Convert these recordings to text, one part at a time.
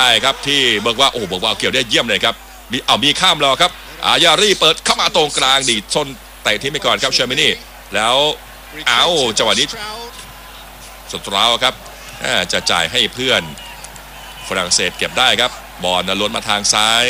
ได้ครับที่เบิร์กว่าเกี่ยวได้เยี่ยมเลยครับมีข้ามรอครับอายารีเปิดเข้ามาตรงกลางดีดชนเตะทิ้งไปก่อนครับเชอร์มินี่แล้วจังหวะนี้สตราครับจะจ่ายให้เพื่อนฝรั่งเศสเก็บได้ครับบอลล้นมาทางซ้าย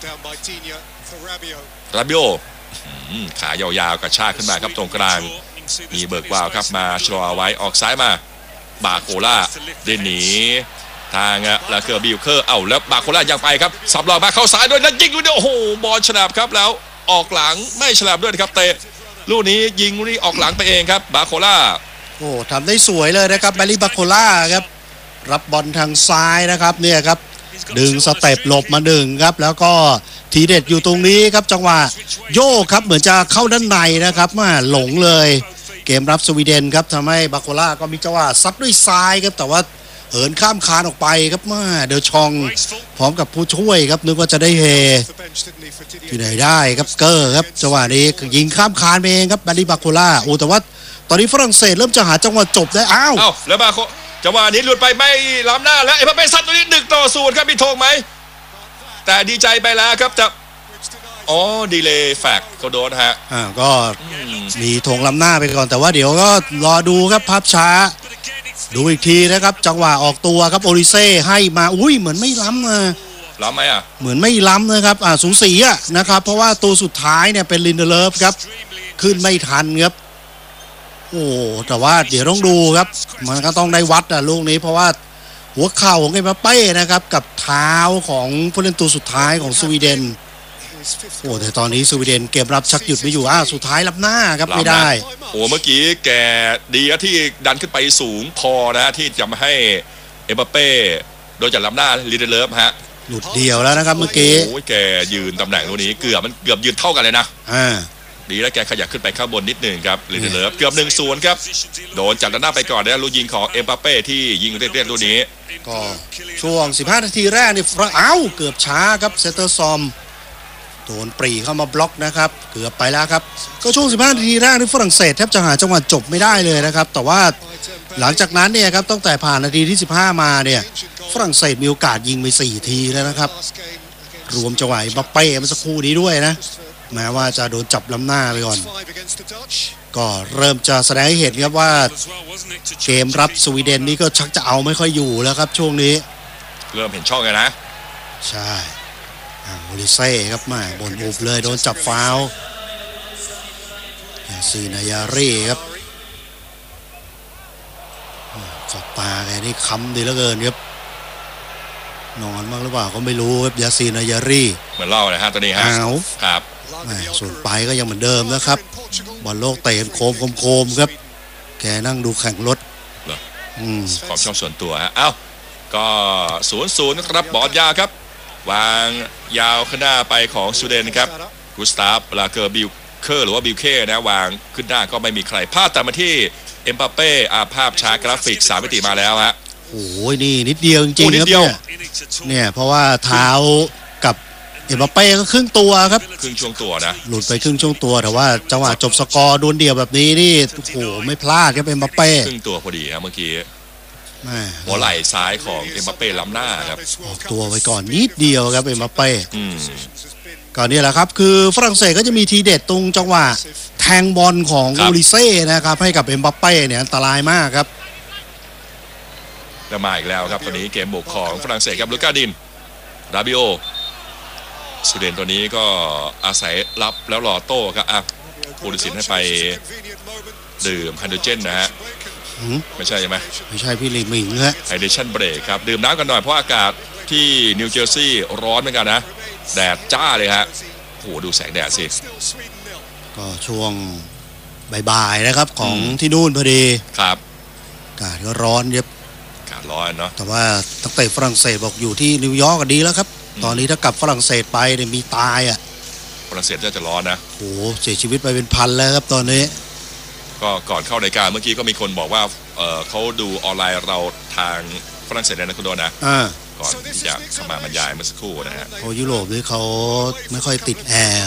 ราบิโอขายาวๆกระชากขึ้นมาครับตรงกลางมีเบิร์กวาวครับมาชะลอไว้ออกซ้ายมาบาโคล่าเดินหนีทางลาเคอร์บิลเคอร์แล้วบาโคล่ายังไปครับสับหลอกมาเข้าซ้ายด้วยแล้วยิงด้วยโอ้โหบอลฉลับครับแล้วออกหลังไม่ฉลับด้วยครับเตะลูกนี้ยิงลูกนี้ออกหลังไปเองครับบาโคล่าทำได้สวยเลยนะครับแบลลี่บาโคล่าครับรับบอลทางซ้ายนะครับเนี่ยครับดึงสเต็ปหลบมา1ครับแล้วก็ทีเด็ดอยู่ตรงนี้ครับจังหวะโยกครับเหมือนจะเข้าด้านในนะครับมาหลงเลยเกมรับสวีเดนครับทำให้บาโคล่าก็มีจังหวะซัดด้วยซ้ายครับแต่ว่าเหินข้ามคานออกไปครับมาเดอชองพร้อมกับผู้ช่วยครับนึกว่าจะได้เฮที่ไหนได้ครับเกอร์ครับจังหวะนี้ยิงข้ามคานไปเองครับแบลลี่บาโคล่าแต่ว่าตอนนี้ฝรั่งเศสเริ่มจะหาจังหวะจบได้แล้วบาโคจังหวะนี้หลุดไปไม่ล้ำหน้าแล้วเอ็มบัปเป้ซัดตัวนี้1-0ครับมีธงไหมแต่ดีใจไปแล้วครับจะดีเลย์แฟกเขาโดนฮะก็มีธงล้ำหน้าไปก่อนแต่ว่าเดี๋ยวก็รอดูครับภาพช้าดูอีกทีนะครับจังหวะออกตัวครับโอริเซ่ให้มาเหมือนไม่ล้ำไหมเหมือนไม่ล้ำนะครับสูสีนะครับเพราะว่าตัวสุดท้ายเนี่ยเป็นลินเดเลฟครับขึ้นไม่ทันครับแต่ว่าเดี๋ยวต้องดูครับมันก็ต้องได้วัดลูกนี้เพราะว่าหัวเข่าของเอ็มบัปเป้นะครับกับเท้าของผู้เล่นตัวสุดท้ายของสวีเดนแต่ตอนนี้สวีเดนเกมรับชักหยุดไม่อยู่สุดท้ายรับหน้าครับไม่ได้เมื่อกี้แกดีที่ดันขึ้นไปสูงพอนะที่จะมาให้เอ็มบัปเป้โดยจากรับหน้าลิเดเลฟฮะหลุดเดียวแล้วนะครับเมื่อกี้แกยืนตำแหน่งตรงนี้เกือบยืนเท่ากันเลยนะดีแล้วแกขยับขึ้นไปข้างบนนิดหนึ่งครับลิเดเลฟเกือบ1-0ครับโดนจับด้านหน้าไปก่อนนะลูกยิงของเอ็มบัปเป้ที่ยิงเรียบๆลูกนี้ก็ช่วง15นาทีแรกนี่เกือบช้าครับเซเตอร์ซอมโดนปรีเข้ามาบล็อกนะครับเกือบไปแล้วครับก็ช่วง15นาทีแรกนี่ฝรั่งเศสแทบจะหาจังหวะจบไม่ได้เลยนะครับแต่ว่าหลังจากนั้นเนี่ยครับตั้งแต่ผ่านนาทีที่15มาเนี่ยฝรั่งเศสมีโอกาสยิงไป4ทีแล้วนะครับรวมจังหวะบัปเป้เมื่อสักครู่นี้ด้วยนะแม้ว่าจะโดนจับล้ำหน้าไปก่อนก็เริ่มจะแสดงให้เห็นครับว่าเกมรับสวีเดนนี่ก็ชักจะเอาไม่ค่อยอยู่แล้วครับช่วงนี้เริ่มเห็นช่องกันนะใช่โอลิเซ่ครับมาบนอุบเลยโดนจับฟาวล์ซีนายารีครับขอบตาแกนี่ค้ำดีเหลือเกินครับนอนมากหรือเปล่าก็ไม่รู้ครับยาซีนายารีเหมือนเล่าเลยฮะตอนนี้ฮะครับส่วนไปก็ยังเหมือนเดิมนะครับบอลโลกเตะโคมครับแกนั่งดูแข่งรถขอบช่องส่วนตัวฮะก็0-0นะครับบอลยาวครับวางยาวขึ้นหน้าไปของสวีเดนครับกุสตาฟลาเกอร์บิลเคอร์หรือว่าบิลเคนะวางขึ้นหน้าก็ไม่มีใครพลาดแต่มาที่เอ็มบัปเป้ภาพช้ากราฟิก3 มิติมาแล้วฮะนี่นิดเดียวจริงๆครับเนี่ยเพราะว่าเท้ากับเอ็มบัปเป้ก็ครึ่งตัวครับครึ่งช่วงตัวนะหลุดไปครึ่งช่วงตัวแต่ว่าจังหวะจบสกอร์โดนเดี่ยวแบบนี้นี่ไม่พลาดครับเอ็มบัปเป้ครึ่งตัวพอดีครับเมื่อกี้หัวไหล่ซ้ายของเอ็มบัปเป้ล้ำหน้าครับออกตัวไว้ก่อนนิดเดียวครับเอ็มบัปเป้ก่อนนี้แหละครับคือฝรั่งเศสก็จะมีทีเด็ดตรงจังหวะแทงบอลของโอลิเซ่นะครับให้กับเอ็มบัปเป้เนี่ยอันตรายมากครับจะมาอีกแล้วครับตอนนี้เกมบุกของฝรั่งเศสครับลูก้าดินราบิโอสวีเดนตัวนี้ก็อาศัยรับแล้วรอโต้ครับผู้ตัดสินให้ไปดื่มไฮโดรเจนนะฮะไม่ใช่ไหมไม่ใช่พี่ลิมิงฮะไฮเดรชั่นเบรกครับดื่มน้ำกันหน่อยเพราะอากาศที่นิวเจอร์ซีย์ร้อนเหมือนกันนะแดดจ้าเลยฮะดูแสงแดดสิก็ช่วงบ่ายๆนะครับของที่นู่นพอดีครับอากาศก็ร้อนเยอะอากาศร้อนเนาะแต่ว่านักเตะฝรั่งเศสบอกอยู่ที่นิวยอร์กก็ดีแล้วครับตอนนี้ถ้ากลับฝรั่งเศสไปเนี่ยมีตายฝรั่งเศสจะร้อนนะเสียชีวิตไปเป็นพันแล้วครับตอนนี้ก็ก่อนเข้ารายการเมื่อกี้ก็มีคนบอกว่าเขาดูออนไลน์เราทางฝรั่งเศสนะคุณโดนนะก่อนที่จะเข้ามาบรรยายเมื่อสักครู่นะฮะยุโรปนี่เขาไม่ค่อยติดแอร์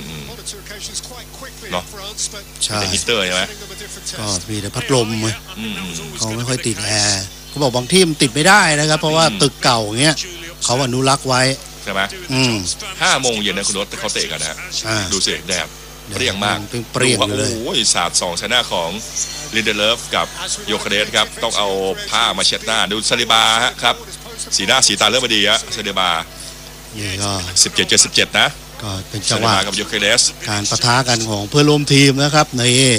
เนาะใช่ฮีตเตอร์ใช่ไหมก็มีแต่พัดลมเขาไม่ค่อยติดแอร์เขาบอกบางที่มันติดไม่ได้นะครับเพราะว่าตึกเก่าอย่างเงี้ยเขาอนุรักษ์ไว้ใช่ไหม 5 โมงเย็นนะคุณรถเขาเตะกันนะฮะอ่าดูสิแดดเปรี้ยงมากเปรี้ยงดูว่าอยู่เลยโอ้ยสาดส่องชนะของลินเดเลฟกับโยคาเดสครับต้องเอาผ้ามาเช็ดหน้าดูซาลิบาฮะครับสีหน้าสีตาเริ่มไม่ดีฮะซาลิบานี่ก็ 17-17นะก็เป็นซาจังลิหวะบากับโยคาเดสการปะทะกันของเพื่อนร่วมทีมนะครับนี่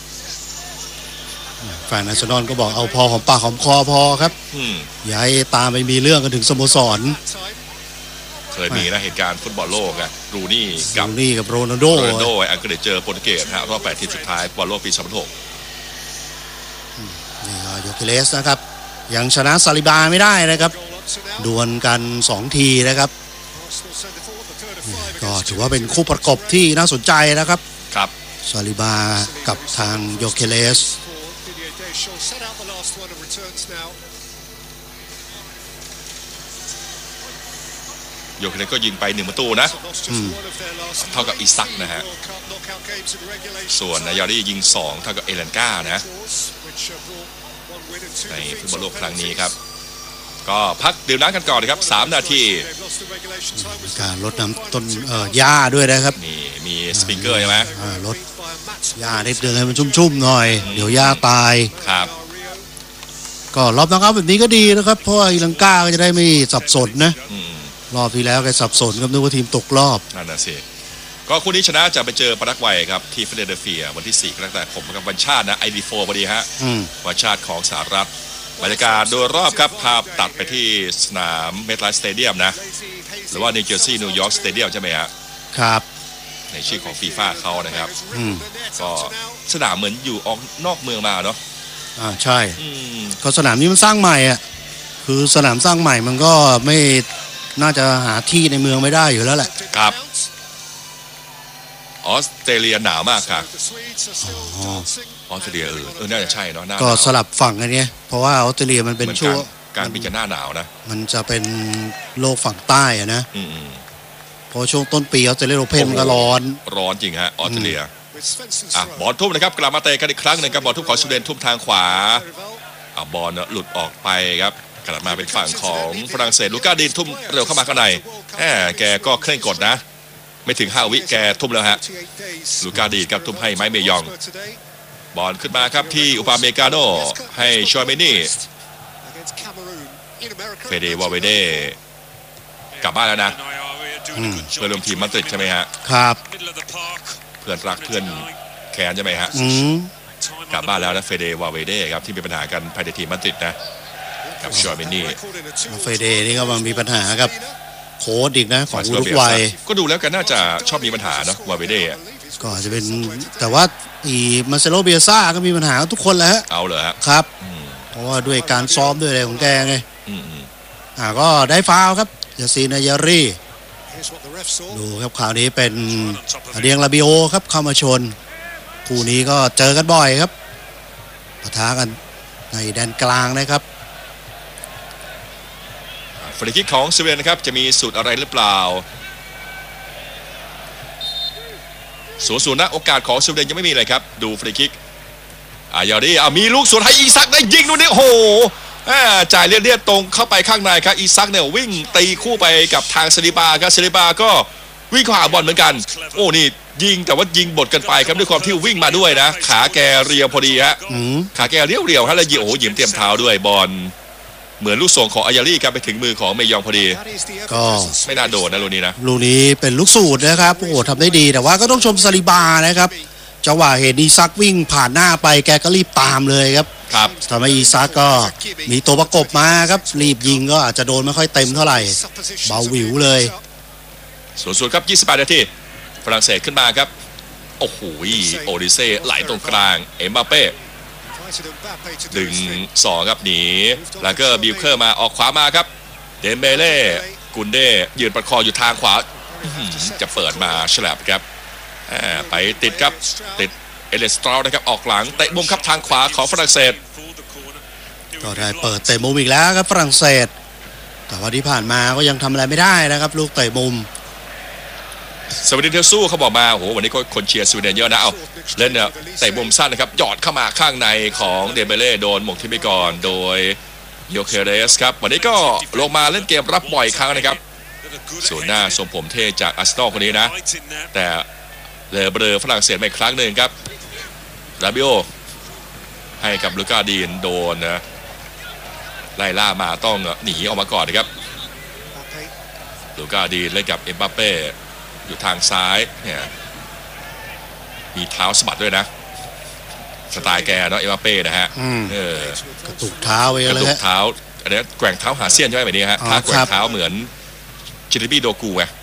ฝ่ายอาร์เซนอลก็บอกเอาพอของปากของคอพอครับ อย่าให้ตามไปมีเรื่องกันถึงสโมสรเคยมีนะเหตุการณ์ฟุตบอลโลกอะรูนี่กับลูนี่กับโรนัลโดโรนัลโดอังกฤษเจอโปรตุเกสฮะรอบ 8 ทีมสุดท้ายฟุตบอลโลกปี 2006 นี่ก็โยเคเลสนะครับยังชนะซาลิบาไม่ได้นะครับดวลกัน 2 ทีนะครับก็ถือว่าเป็นคู่ประกบที่น่าสนใจนะครับครับซาลิบากับทางโยเคเลสโยคาเดสก็ยิงไป1 ประตูนะเท่ากับอิซักนะฮะส่วนนายารียิง2เท่ากับเอเลนก้านะในฟุตบอลโลกครั้งนี้ครับก็พักดื่มน้ำกันก่อนนะครับ3 นาทีการลดน้ำต้นหญ้าด้วยนะครับนี่มีสปริงเกอร์ใช่ไหมลดหญ้านิดเดียวให้มันชุ่มๆหน่อยเดี๋ยวหญ้าตายครับก็รอบน้องครับแบบนี้ก็ดีนะครับเพราะว่าอิลังกาก็จะได้ไม่สับสนนะรอบที่แล้วแกสับสนครับนึกว่าทีมตกรอบนั่นน่ะสิก็คู่นี้ชนะจะไปเจอปารากวัยครับที่ฟิลาเดลเฟียวันที่4 กรกฎาคมกับวันชาตินะ ID4 พอดีฮะวันชาติของสหรัฐบรรยากาศโดยรอบครับภาพตัดไปที่สนามเมทไลฟ์สเตเดียมนะหรือว่านิวเจอร์ซีย์นิวยอร์กสเตเดียมใช่ไหมฮะครับในชื่อของฟีฟ่าเขานะครับก็สนามเหมือนอยู่ออกนอกเมืองมาเนาะใช่ก็สนามนี้มันสร้างใหม่อ่ะคือสนามสร้างใหม่มันก็ไม่น่าจะหาที่ในเมืองไม่ได้อยู่แล้วแหละครับออสเตรเลียหนาวมากค่ะออสเตรเลียน่าจะใช่เนาะก็สลับฝั่งกันเนี่ยเพราะว่าออสเตรเลียมันเป็นช่วงการบินจะหน้าหนาวนะมันจะเป็นโลกฝั่งใต้อะนะพอช่วงต้นปีออสเตรเลียโอเพ่นมันก็ร้อนจริงฮะออสเตรเลียบอลทุ่มนะครับกลับมาเตะกันอีกครั้งหนึ่งกับบอลทุ่มของสวีเดนทุ่มทางขวาบอลหลุดออกไปครับกลับมาเป็นฝั่งของฝรั่งเศสลูก้าดินทุ่มเร็วเข้ามาข้างในแกก็เคร่งกดนะไม่ถึง5 วิแกทุ่มแล้วฮะลูก้าดินครับทุ่มให้ไมค์เมยองบอลขึ้นมาครับที่อุปาเมกาโนให้ชอยเมนี่เฟเดวาเวเดกลับบ้านแล้วนะเพื่อนร่วมทีมมาดริดใช่ไหมฮะครับเพื่อนรักเพื่อนแค้นใช่ไหมฮะกลับบ้านแล้วนะเฟเดวาเวเดครับที่มีปัญหากันภายในทีมมาดริดนะกับชอยเมนี่เฟเดนี่ก็มีปัญหากับโค้ชอีกนะของอุรุกวัยก็ดูแล้วกันน่าจะชอบมีปัญหาเนาะวาเวเดก็อาจจะเป็นแต่ว่ามาเซโลเบียซ่าก็มีปัญหาทุกคนแหละเอาเลยฮะครับเพราะว่าด้วยการซ้อมด้วยอะไรของแกไงก็ได้ฟาวครับยาซีนายารีดูครับข่าวนี้เป็นเดียงลาบิโอครับเข้ามาชนคู่นี้ก็เจอกันบ่อยครับปะทะกันในแดนกลางนะครับฟรีคิกของสวีเดนนะครับจะมีสูตรอะไรหรือเปล่า0-0นะโอกาสของสวีเดนยังไม่มีเลยครับดูฟรีคิกยารีมีลูกสวนให้อีซักได้ยิงดูนี่โอ้โหจ่ายเลียดตรงเข้าไปข้างในครับอีซักเนี่ยวิ่งตีคู่ไปกับทางซาลิบาครับซาลิบาก็วิ่งเข้าหาบอลเหมือนกันโอ้นี่ยิงแต่ว่ายิงบดกันไปครับด้วยความที่วิ่งมาด้วยนะขาแกเรียวพอดีฮะขาแกเรียวฮะแล้วยิงโอ้โหยิงเตรียมเท้าด้วยบอลเหมือนลูกส่งของอายารีครับไปถึงมือของเมยองพอดีก็ไม่น่าโดนนะลูกนี้นะลูกนี้เป็นลูกสูตรนะครับโอ้โหทำได้ดีแต่ว่าก็ต้องชมซาลิบานะครับจังหวะเห็นอีซักวิ่งผ่านหน้าไปแกก็รีบตามเลยครับทำให้อีซักก็มีตัวประกบมาครับรีบยิงก็อาจจะโดนไม่ค่อยเต็มเท่าไหร่เบาหวิวเลย 0-0ครับ28 นาทีฝรั่งเศสขึ้นมาครับโอ้โหโอดิเซ่ไหลตรงกลางเอ็มบัปเป้ดึง2ครับหนีแล้วก็บิลเคอร์มาออกขวามาครับเดมเบเล่กุนเดยืนประคองอยู่ทางขวาจะเปิดมาฉลับครับไปติดครับติดเอเลสตรอนะครับออกหลังเตะมุมครับทางขวาของฝรั่งเศสก็ได้เปิดเตะมุมอีกแล้วครับฝรั่งเศสแต่ว่าที่ผ่านมาก็ยังทำอะไรไม่ได้นะครับลูกเตะมุมสวีเดนเทลสู้เขาบอกมาโอ้โหวันนี้ก็คนเชียร์สวีเดนเยอะนะเอาเล่นเนี่ยเตะมุมสั้นนะครับหยอดเข้ามาข้างในของเดมเบเล่โดนหมกที่ไปก่อนโดยโยเคเรสครับวันนี้ก็ลงมาเล่นเกมรับบ่อยครั้งนะครับส่วนหน้าทรงผมเท่จากอาร์เซนอลคนนี้นะแต่เลเบรอฝรั่งเศสมาอีกครั้งหนึ่งครับราบิโอให้กับลูก้าดีนโดนนะไล่ล่ามาต้องหนีออกมาก่อนนะครับลูก้าดีนเล่นกับเอ็มบัปเป้อยู่ทางซ้ายเนี่ยมีเท้าสะบัดด้วยนะสไตล์แกเนาะเอ็มบัปเป้นะฮะกระตุกเท้าไปกเลระยตุกเท้าอันนี้แกว่งเท้าหาเสี้ยนใช่ไหมแบบนี้ฮะท่าแกว่งเท้าเหมือนชิลิบี้โดกูไง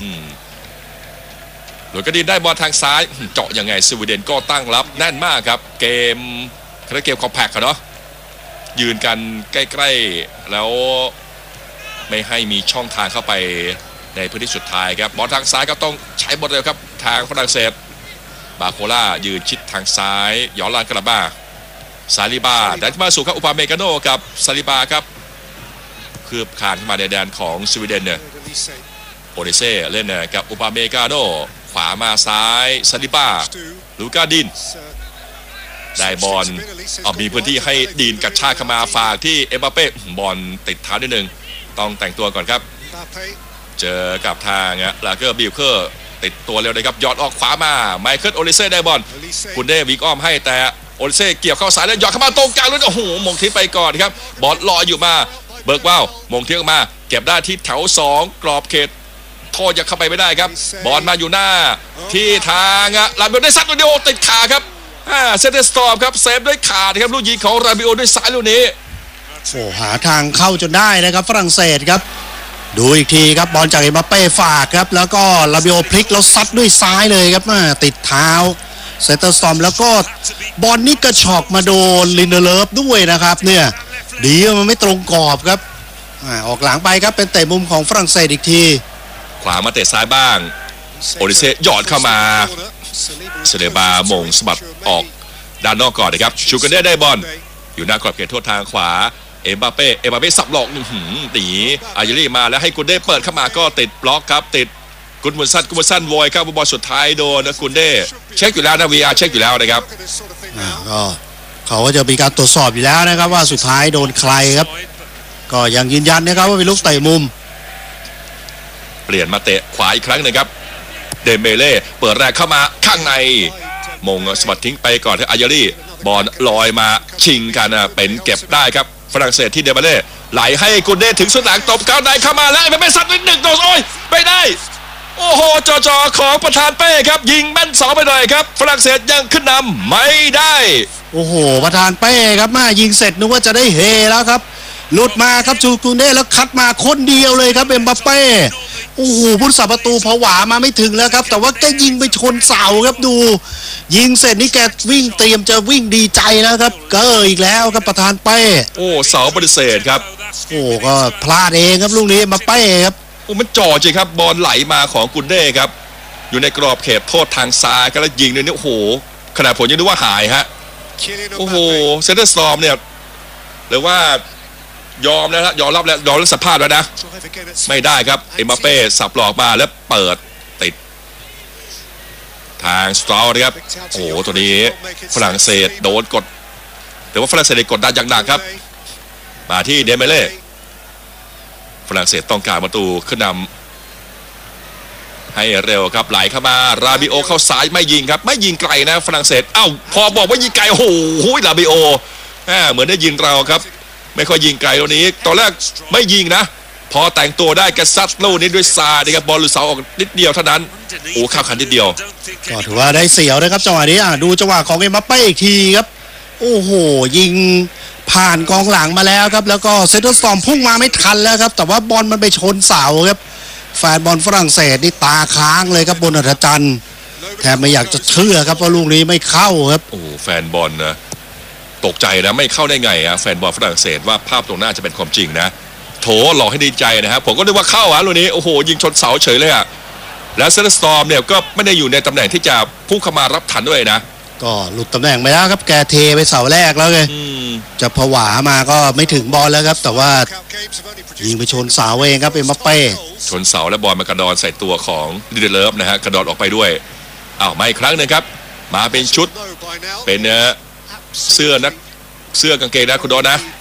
หลุยส์กระดินได้บอลทางซ้ายเจาะยังไงสวีเดนก็ตั้งรับแน่นมากครับเกมคอมแพคกันเนาะยืนกันใกล้ๆแล้วไม่ให้มีช่องทางเข้าไปในพื้นที่สุดท้ายครับบอลทางซ้ายก็ต้องใช้บอลเร็วครับทางฝรั่งเศสบาโคล่ายืนชิดทางซ้ายย้อนลานกระบ้าซาลิบาได้มาสู่ครับอุปาเมกาโนกับซาลิบาครับคืบคานขึ้นมาในแดนของสวีเดนเนี่ยโอเดเซ่เล่นกับอุปาเมกาโนขวามาซ้ายซาลิบาลูกาดินได้บอลมีพื้นที่ให้ดีนกระชากเข้ามาฝากที่เอ็มบัปเป้บอลติดเท้านิดนึงต้องแต่งตัวก่อนครับเจอกับทางลาเกอร์บิลเคอร์ติดตัวเร็วเลยครับยอดออกขวามาไมเคิลโอลิเซ่ได้บอลคุณเดวิกอ้อมให้แต่โอลิเซ่เกี่ยวเข้าสายแล้วหยอดเข้ามาตรงกลางแล้วโอ้โหมงทิ้งไปก่อนครับบอลลอยอยู่มาเบิร์กว่าวมงทิ้งออกมาเก็บได้ที่แถว2กรอบเขตโทษยังเข้าไปไม่ได้ครับบอลมาอยู่หน้าที่ทางลาบิโอได้ซัดตัวเดียวติดขาครับเซนเตอร์สตอร์มครับเซฟด้วยขาครับลูกยิงของราบิโอด้วยซ้ายลูกนี้โอ้หาทางเข้าจนได้นะครับฝรั่งเศสครับดูอีกทีครับบอลจากเอ็มบัปเป้ฝากครับแล้วก็ลาบิโอพลิกแล้วซัดด้วยซ้ายเลยครับติดเท้าเซนเตอร์สตอร์มแล้วก็บอลนี่กระชอกมาโดนลินเดเลฟด้วยนะครับเนี่ยดีมันไม่ตรงกรอบครับออกหลังไปครับเป็นเตะมุมของฝรั่งเศสอีกทีขวามาเตะซ้ายบ้างโอลิเซ่หยอดเข้ามาเซเลบามงสะบัดออกด้านนอกก่อนนะครับชูกันได้บอลอยู่หน้ากรอบเขตโทษทางขวาเอ็มบัปเป้สับหลอกหนีอายุรีมาแล้วให้กุนเด้เปิดเข้ามาก็ติดบล็อกครับติดกุนมุนซันโวยครับบอลสุดท้ายโดนกุนเด้เช็คอยู่แล้วนะ VR เช็คอยู่แล้วนะครับก็เขาก็จะมีการตรวจสอบอยู่แล้วนะครับว่าสุดท้ายโดนใครครับก็ยังยืนยันนะครับว่าเป็นลูกเตะมุมเปลี่ยนมาเตะขวาอีกครั้งหนึ่งครับเดเมเล่เปิดแรกเข้ามาข้างในมงสปัดทิ้งไปก่อนที่อายุรีบอลลอยมาชิงกันเป็นเก็บได้ครับฝรั่งเศสที่เดเมเล่ไหลให้กุนเด้ถึงสุดหลังตบก้าวในเข้ามาแล้วไม่ซัดนิดหนึ่งโดนโอ้ยไม่ได้โอ้โหจอของประธานเป้ครับยิงแม่น2ไปหน่อยครับฝรั่งเศสยังขึ้นนำไม่ได้โอ้โหประธานเป้ครับมายิงเสร็จนึกว่าจะได้เฮแล้วครับหลุดมาครับจูกุนเด้แล้วคัดมาคนเดียวเลยครับเอ็มบัปเป้โอ้โหผู้รักษาประตูผวามาไม่ถึงแล้วครับแต่ว่าแกยิงไปชนเสาครับดูยิงเสร็จนี่แกวิ่งเตรียมจะวิ่งดีใจแล้วครับเกออีกแล้วครับประธานเป้โอ้เสาปฏิเสธครับโอ้ก็พลาดเองครับลูกนี้มาเป้ครับโอ้มันจ่อจริงครับบอลไหลมาของกุนเด้ครับอยู่ในกรอบเขตโทษทางซ้ายก็แล้วยิงเลยเนี่ยโอ้โหขนาดผมยังนึกว่าหายฮะโอ้โหเซนเตอร์สตอร์มเนี่ยหรือว่ายอมแล้วยอมรับแล้วยอมรับสภาพแล้วนะไม่ได้ครับเอ็มบัปเป้สับหลอกมาแล้วเปิดติดทางสตรอว์นะครับโอ้โหตัวนี้ฝรั่งเศสโดนกดแต่ว่าฝรั่งเศสกดดันอย่างหนักครับมาที่เดเมเล่ฝรั่งเศสต้องการประตูขึ้นนำให้เร็วครับไหลเข้ามาราบิโอเข้าซ้ายไม่ยิงครับไม่ยิงไกลนะฝรั่งเศสพอบอกว่ายิงไกลโอ้โหราบิโอเหมือนได้ยินเราครับไม่ค่อยยิงไกลตัวนี้ตอนแรกไม่ยิงนะพอแต่งตัวได้กระซัดลูกนี้ด้วยซาดีครับบอลหลุดเสาออกนิดเดียวเท่านั้นโอ้เข้าคันนิดเดียวก็ถือว่าได้เสียวนะครับจังหวะนี้ดูจังหวะของเอ็มบัปเป้อีกทีครับโอ้โหยิงผ่านกองหลังมาแล้วครับแล้วก็เซนเตอร์สตอร์มพุ่งมาไม่ทันแล้วครับแต่ว่าบอลมันไปชนเสาครับแฟนบอลฝรั่งเศสนี่ตาค้างเลยครับบนอัฐจันทร์แทบไม่อยากจะเชื่อครับว่าลูกนี้ไม่เข้าครับโอ้แฟนบอลนะตกใจนะไม่เข้าได้ไงแฟนบอลฝรั่งเศสว่าภาพตรงหน้าจะเป็นความจริงนะโถหลอกให้ดีใจนะครับผมก็นึกว่าเข้าลูกนี้โอ้โหยิงชนเสาเฉยเลยแล้วเซนเตอร์สตอร์มเนี่ยก็ไม่ได้อยู่ในตำแหน่งที่จะพุ่งเข้ามารับทันด้วยนะก็หลุดตำแหน่งไปแล้วครับแกเทไปเสาแรกแล้วไงจะผวามาก็ไม่ถึงบอลแล้วครับแต่ว่ายิงไปชนเสาเองครับเอ็มบัปเป้ชนเสาและบอลมากระดอนใส่ตัวของดิเดเลฟนะฮะกระดอนออกไปด้วยมาอีกครั้งนึงครับมาเป็นชุดเป็นเสื้อกางเกงนะคุณโดนนะ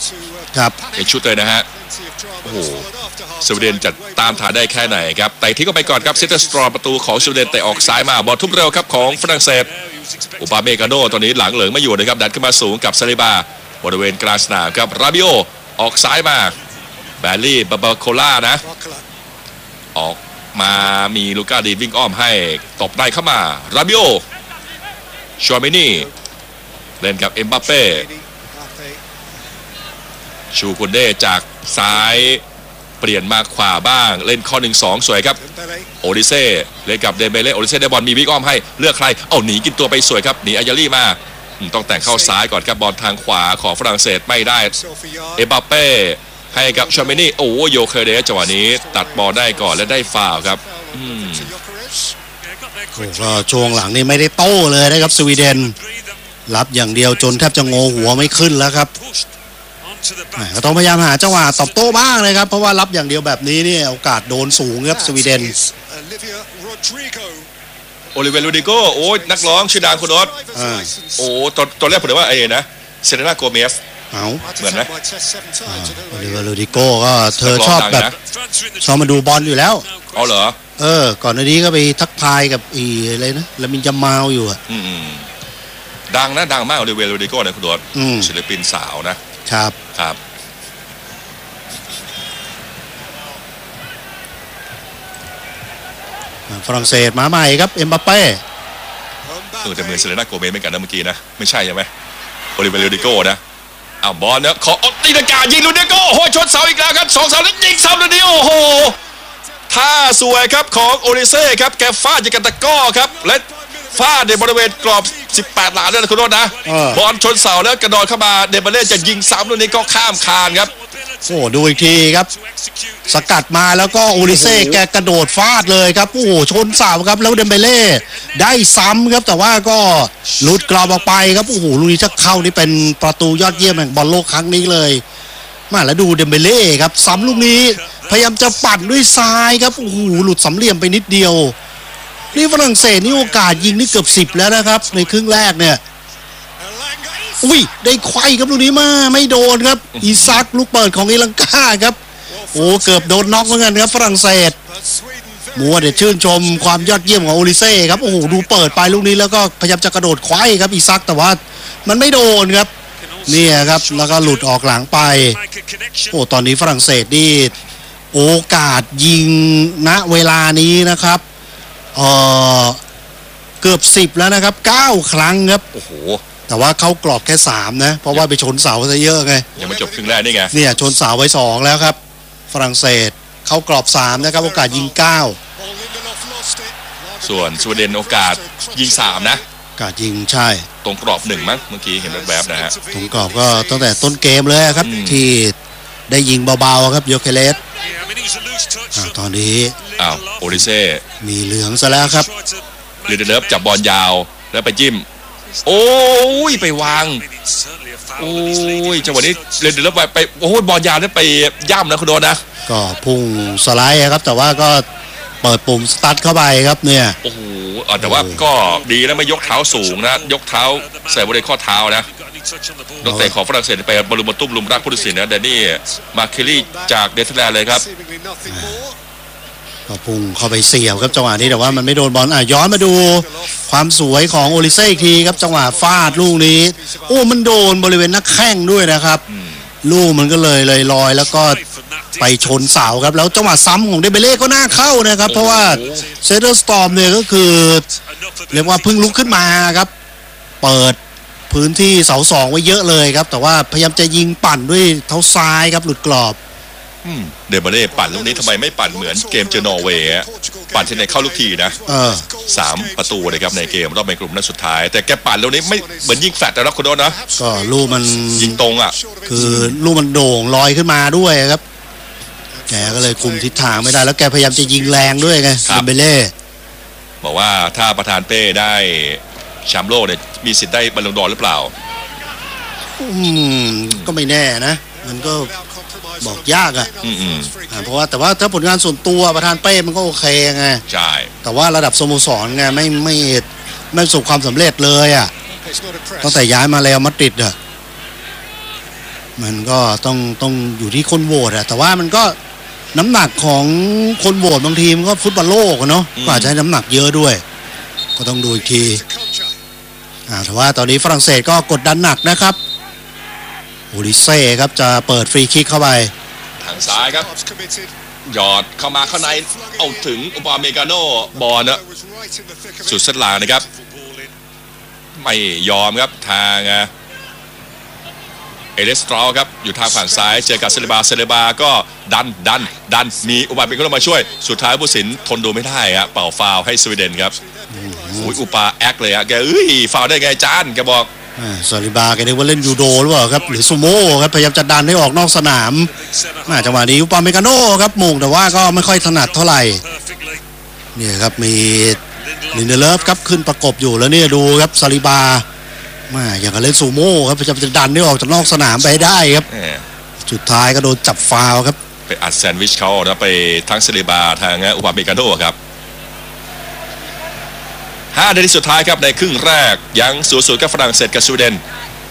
ครับเป็นชุดเลยนะฮะโอ้โหสวีเดนจะตามฐานได้แค่ไหนครับแต่ที่ก็ไปก่อนครับเซตเตอร์สตรอมประตูของสวีเดนแต่ออกซ้ายมาบอลทุบเร็วครับของฝรั่งเศสอุปาเมกาโนตอนนี้หลังเหลืองไม่อยู่นะครับดันขึ้นมาสูงกับซาลิบาบริเวณกลางสนามครับราบิโอออกซ้ายมาแบลลี่บาบาโคล่านะออกมามีลูก้าดีนวิ่งอ้อมให้ตบได้เข้ามาราบิโอชอมินี่เล่นกับเอ็มบัปเป้ชูกุนเดจากซ้ายเปลี่ยนมาขวาบ้างเล่นข้อ 1-2 สวยครับโอดิเซ่เล่นกับเดเบเล่โอดิเซ่ได้บอลมีวิ่งอ้อมให้เลือกใครเอาหนีกินตัวไปสวยครับหนีอายาลี่มาต้องแต่งเข้าซ้ายก่อนครับบอลทางขวาของฝรั่งเศสไม่ได้เอ็มบัปเป้ให้กับชอมินี่โอ้โยเคเดสจังหวะนี้ตัดบอลได้ก่อนและได้ฟาวล์ครับก็ช่วงหลังนี่ไม่ได้โต้เลยนะครับสวีเดนรับอย่างเดียวจนแทบจะงอหัวไม่ขึ้นแล้วครับก็ต้องพยายามหาจังหวะตอบโต้บ้างเลยครับเพราะว่ารับอย่างเดียวแบบนี้นี่โอกาสโดนสูงครับสวีเดนโอลิเวโรดิโกโอ้นักร้องชื่อดังคุณโอ๊ตโอ้ตอนแรกผมนึกว่าไอ้นะเซเรนาโกเมสเหมือนไหมโอลิเวโรดิโกก็เธอชอบแบบชอบมาดูบอลอยู่แล้วเอาเหรอก่อนหน้านี้ก็ไปทักทายกับอะไรนะลามินยามาวอยู่อ่ะดังนะดังมากโอลิเวโรดิโกนะคุณโอ๊ตศิลปินสาวนะครับฝรั่งเศสมาใหม่ครับเอ็มบัปเป้แต่เหมือนเซเลน่าโกเมสเหมือนกันนะเมื่อกี้นะไม่ใช่ใช่ไหมโอลิเวโรดิโกนะเอาบอลเนี่ยขอออกตีลังกายิงลูดิโกโอ้ยชนเสาอีกแล้วครับ2 เสาแล้วยิงซ้ำลูดิโอโหท่าสวยครับของโอริเซ่ครับแกฟาดยิงกันตะก้อครับและฟาดในบริเวณกรอบ18 หลาด้วยนะคุณโรจน์นะบอลชนเสาแล้วกระโดดเข้ามาเดเบเล่จะยิงซ้ำลูกนี้ก็ข้ามคานครับโอ้ดูอีกทีครับสกัดมาแล้วก็โอริเซ่แกกระโดดฟาดเลยครับโอ้ชนเสาครับแล้วเดมเบเล่ได้ซ้ำครับแต่ว่าก็หลุดกรอบออกไปครับโอ้โหลูกนี้ถ้าเข้านี่เป็นประตูยอดเยี่ยมแห่งบอลโลกครั้งนี้เลยมาแล้วดูเดมเบเล่ครับซ้ำลูกนี้พยายามจะปั่นด้วยซ้ายครับโอ้โหหลุดสำเหลี่ยมไปนิดเดียวนี่ฝรั่งเศสนี่โอกาสยิงนี่เกือบ10แล้วนะครับในครึ่งแรกเนี่ยอุ้ยได้ไขว้ครับลูกนี้มาไม่โดนครับอีซักลูกเปิดของเอลังกาครับโอ้เกือบโดนน็อกเหมือนกันครับฝรั่งเศสมัวเดี๋ยวชื่นชมความยอดเยี่ยมของโอลิเซ่ครับโอ้โหดูเปิดไปลูกนี้แล้วก็พยายามจะกระโดดไขว้ครับอีซักแต่ว่ามันไม่โดนครับเนี่ยครับแล้วก็หลุดออกหลังไปโอ้ตอนนี้ฝรั่งเศสนี่โอกาสยิงณเวลานี้นะครับเกือบ10แล้วนะครับ9 ครั้งครับโอ้โหแต่ว่าเข้ากรอบแค่3นะเพราะว่าไปชนเสาซะเยอะไงยังไม่จบครึ่งแรกนี่ไงเนี่ยชนเสาไว้2แล้วครับฝรั่งเศสเข้ากรอบ3นะครับโอกาสยิง9 ส่วนสวีเดนโอกาสยิง3นะโอกาสยิงใช่ตรงกรอบ1มั้งเมื่อกี้เห็นแวบๆนะฮะตรงกรอบก็ตั้งแต่ต้นเกมเลยครับที่ได้ยิงเบาๆครับโยเคเลสตอนนี้โอริเซ่มีเหลืองซะแล้วครับลีเดเลฟจับบอลยาวแล้วไปจิ้มโอ้ยไปวางโอ้ยจังหวะนี้เลนเดอร์ไปโอ้ยบอลยาวนี่ไปย่ำนะคุณโดนนะก็พุ่งสไลด์ครับแต่ว่าก็เปิดปุ่มสตาร์ทเข้าไปครับเนี่ยโอ้โหแต่ว่าก็ดีนะไม่ยกเท้าสูงนะยกเท้าใส่บริเวณข้อเท้านะนักเตะของฝรั่งเศสไปบอลลูนตุ้มลุมรักผู้ตัดสินนะแดนนี่มาเคลลี่จากเนเธอร์แลนด์เลยครับก็พุ่งเข้าไปเสียบครับจังหวะนี้แต่ว่ามันไม่โดนบอลย้อนมาดูความสวยของโอลิเซ่อีกทีครับจังหวะฟาดลูกนี้โอ้มันโดนบริเวณหน้าแข้งด้วยนะครับลูกมันก็เลยลอยแล้วก็ไปชนเสาครับแล้วจังหวะซ้ำของเดเบเล่ก็น่าเข้านะครับเพราะว่าเซเดอร์สตอร์มเนี่ยก็คือเรียกว่าเพิ่งลุกขึ้นมาครับเปิดพื้นที่เสา2ไว้เยอะเลยครับแต่ว่าพยายามจะยิงปั่นด้วยเท้าซ้ายครับหลุดกรอบเดเบเล่ปั่นลูกนี้ทำไมไม่ปั่นเหมือนเกมเจอนอร์เวย์ปั่นที่ไหนเข้าลูกทีนะ3 ประตูเลยครับในเกมรอบในกลุ่มนัดสุดท้ายแต่แกปั่นลูกนี้ไม่เหมือนยิงแฟลตแต่ละคนโดนนะก็ลูกมันยิงตรงคือลูกมันโด่งลอยขึ้นมาด้วยครับแกก็เลยคุมทิศทางไม่ได้แล้วแกพยายามจะยิงแรงด้วยไงเดเบเล่บอกว่าถ้าประธานเป้ได้แชมป์โลกเนี่ยมีสิทธิ์ได้บอลลูนดอร์หรือเปล่าก็ไม่แน่นะมันก็บอกยากเพราะว่าแต่ว่าถ้าผลงานส่วนตัวประธานเป้มันก็โอเคไงใช่แต่ว่าระดับสโมสรไงไม่ประสบความสำเร็จเลยตั้งแต่ย้ายมาแล้วมาดริดมันก็ต้องอยู่ที่คนโหวตอะแต่ว่ามันก็น้ำหนักของคนโหวตบางทีมันก็ฟุตบอลโลกอะเนาะก็อาจจะให้น้ำหนักเยอะด้วยก็ต้องดูอีกทีแต่ว่าตอนนี้ฝรั่งเศสก็กดดันหนักนะครับโอลิเซ่ครับจะเปิดฟรีคิกเข้าไปทางซ้ายครับหยอดเข้ามาข้างในเอาถึงอุปาเมกาโนบอลนะสุดเส้นหลังนะครับไม่ยอมครับทางเอเลสตรอครับอยู่ทางฝั่งซ้ายเจอกับเซเลบาก็ดันมีอุปาเมกาโนมาช่วยสุดท้ายผู้สินทนดูไม่ได้ครับเป่าฟาวให้สวีเดนครับอุปาแอคเลยอะแกฟาวได้ไงจานแกบอกซาลิบาแกนึกว่าเล่นยูโดหรือเปล่าครับหรือซูโม่ครับพยายามจะดันให้ออกนอกสนามจังหวะนี้อุปาเมกาโนครับมงแต่ว่าก็ไม่ค่อยถนัดเท่าไหร่เนี่ยครับมีลินเดเลฟครับขึ้นประกบอยู่แล้วเนี่ยดูครับซาลิบาอย่างกับเล่นซูโม่ครับพยายามจะดันให้ออกจากนอกสนามไปได้ครับสุดท้ายก็โดนจับฟาวครับไปอัดแซนด์วิชเขาแล้วไปทั้งซาลิบาทางอุปาเมกาโนครับ5 นาทีสุดท้ายครับในครึ่งแรกยัง0-0กับฝรั่งเศสกับสวีเดน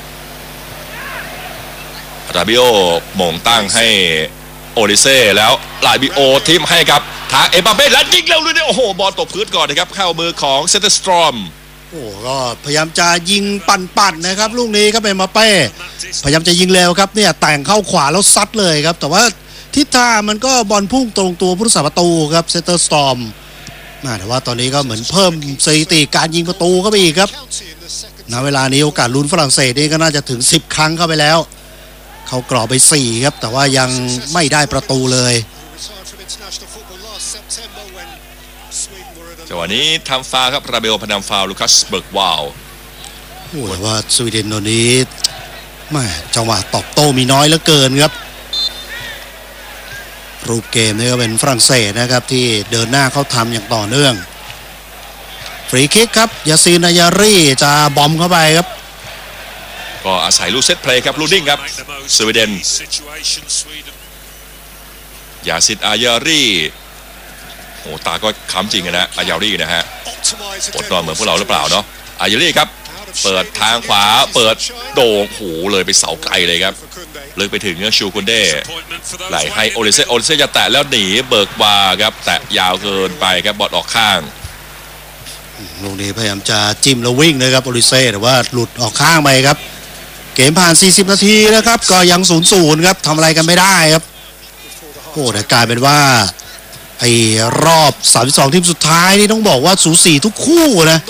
ราบิโอหม่งตั้งให้โอลิเซ่แล้วลาบิโอทิมให้ครับทางเอ็มบัปเป้และยิงเร็วเลยเนี่ยโอ้โหบอลตกพื้นก่อนนะครับเข้ามือของเซนเตอร์สตรอมก็พยายามจะยิงปั่นนะครับลูกนี้ก็เป็นมาเป้พยายามจะยิงเร็วครับเนี่ยแต่งเข้าขวาแล้วซัดเลยครับแต่ว่าทิศทางมันก็บอลพุ่งตรงตัวผู้รักษาประตูครับเซนเตอร์สตรอมแต่ว่าตอนนี้ก็เหมือนเพิ่มสถิติการยิงประตูเข้าไปอีกครับณเวลานี้โอกาสลุ้นฝรั่งเศสนี่ก็น่าจะถึง10 ครั้งเข้าไปแล้วเขากรอบไป4ครับแต่ว่ายังไม่ได้ประตูเลยจังหวะนี้ทำฟาวครับราเบลพนำฟาวลูคัสเบิร์กวาวแต่ว่าสวีเดนตอนนี้จังหวะตอบโต้มีน้อยเหลือเกินครับรูปเกมนี่ก็เป็นฝรั่งเศสนะครับที่เดินหน้าเข้าทำอย่างต่อเนื่องฟรีคิกครับยาซีนายารีจะบอมเข้าไปครับก็อาศัยลูกเซตเพลย์ครับลูดิ้งครับสวีเดนยาซินอายารีโอ้ตาก็ค้ำจริงนะอายารีนะฮะอดนอนเหมือนพวกเราหรือเปล่าเนาะอายารีครับเปิดทางขวาเปิดโด่งโหเลยไปเสาไกลเลยครับเลยไปถึงชูคุนเด้ไหลให้โอลิเซ่จะแตะแล้วหนีเบิร์กวาครับแตะยาวเกินไปครับบอลออกข้างลูกนี้พยายามจะจิ้มแล้ววิ่งนะครับโอลิเซ่แต่ว่าหลุดออกข้างไปครับเกมผ่าน40 นาทีนะครับก็ยัง 0-0 ครับทำอะไรกันไม่ได้ครับโอ้แต่กลายเป็นว่าไอ้รอบ32 ทีมสุดท้ายนี่ต้องบอกว่าสูสีทุกคู่นะ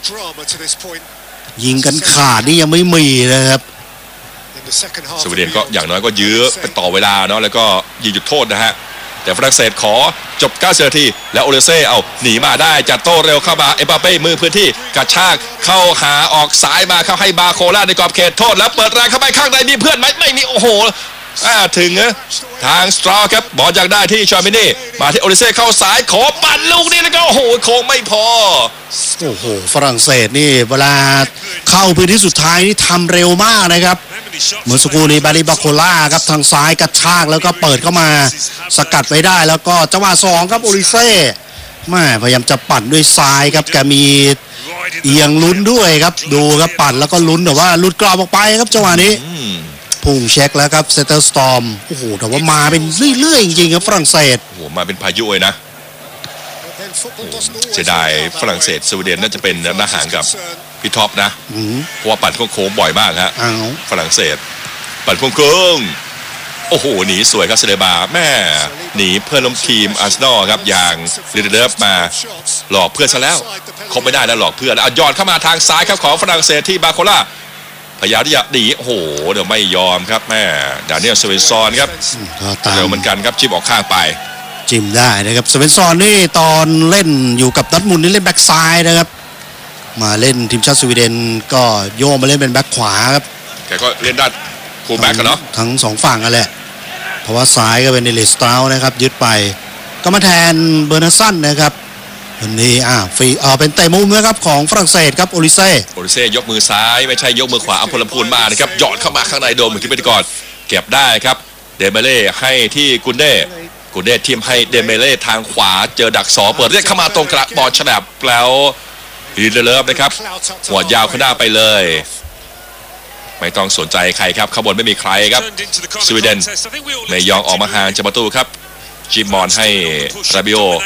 ยิงกันขาดนี่ยังไม่มีนะครับสวีเดนก็อย่างน้อยก็ยื้อไปต่อเวลาเนาะแล้วก็ยิงจุดโทษนะฮะแต่ฝรั่งเศสขอจบ90 นาทีแล้วโอเลเซ่เอาหนีมาได้จัดโต้เร็วเข้ามาเอ็มบัปเป้มือพื้นที่กระชากเข้าหาออกซ้ายมาเข้าให้บาโคล่าในกรอบเขตโทษแล้วเปิดแรงเข้าไปข้างในมีเพื่อนไหมไม่มีโอ้โหถึงทางสตรอครับบอลอยากได้ที่ชามินี่มาที่โอลิเซ่เข้าซ้ายขอปั่นลูกนี้แล้วก็โอ้โหโค้งไม่พอโอ้โหฝรั่งเศสนี่เวลาเข้าพื้นที่สุดท้ายนี่ทำเร็วมากนะครับเมื่อสักครู่นี้บาริบาโคล่าครับทางซ้ายกระชากแล้วก็เปิดเข้ามาสกัดไว้ได้แล้วก็จังหวะ2ครับโอลิเซ่พยายามจะปั่นด้วยซ้ายครับแกมีเอียงลุ้นด้วยครับดูครับปั่นแล้วก็ลุ้นแต่ว่าหลุดกรอบออกไปครับจังหวะนี้พุ่งเช็คแล้วครับเซนเตอร์สตอร์มโอ้โหแต่ว่ามาเป็นเรื่อยๆจริงๆครับฝรั่งเศสโอ้โหมาเป็นพายุเลยนะเสียดายฝรั่งเศสสวีเดนน่าจะเป็นหน้าห่างกับพี่ท็อปนะเพราะว่าปั่นโค้งบ่อยมากฮะฝรั่งเศสปั่นโค้งโอ้โหหนีสวยครับเซเลบาแม่หนีเพื่อนล้มทีมอาร์เซนอลครับอย่างลิเดฟมาหลอกเพื่อนซะแล้วคงไม่ได้แล้วหลอกเพื่อนแล้วย้อนเข้ามาทางซ้ายครับของฝรั่งเศสที่บาโคล่าพยายามที่จะหนีโอ้โหเดี๋ยวไม่ยอมครับแม่ดานิเอลสเวนซอนครับเร็วเหมือนกันครับจิ้มออกข้างไปจิ้มได้นะครับสเวนซอนนี่ตอนเล่นอยู่กับดอร์ทมุนด์นี่เล่นแบ็กซ้ายนะครับมาเล่นทีมชาติสวีเดนก็โยกมาเล่นเป็นแบ็กขวาครับแกก็เล่นด้านฟูลแบ็กกันเนาะทั้ง2ฝั่งกันแหละเพราะว่าซ้ายก็เป็นเอลิสตรานะครับยึดไปก็มาแทนเบอร์นาสันนะครับวันนี้ฟรีเป็นเตะมุมนะครับของฝรั่งเศสครับโอลิเซ่ยกมือซ้ายไม่ใช่ยกมือขวาอัมพลพูนมานะครับหยอดเข้ามาข้างในโดมเหมือนที่เป็นก่อนเก็บได้ครับเดเมเล่ให้ที่กุนเด้ทีมให้เดเมเล่ทางขวาเจอดัก2เปิดเรียกเข้ามาตรงกลางบอลฉลับแล้วลีเดเลฟนะครับหัวยาวขึ้นหน้าไปเลยไม่ต้องสนใจใครครับข้างบนไม่มีใครครับสวีเดนไม่ยอมออกมาห่างจากประตูครับจิมมอนให้ราบิโอ